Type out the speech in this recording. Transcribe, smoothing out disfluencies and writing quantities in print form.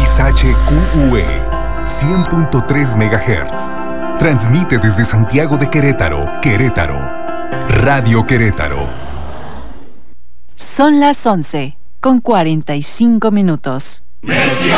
XHQUE 100.3 MHz. Transmite desde Santiago de Querétaro, Querétaro. Radio Querétaro. Son las 11:45.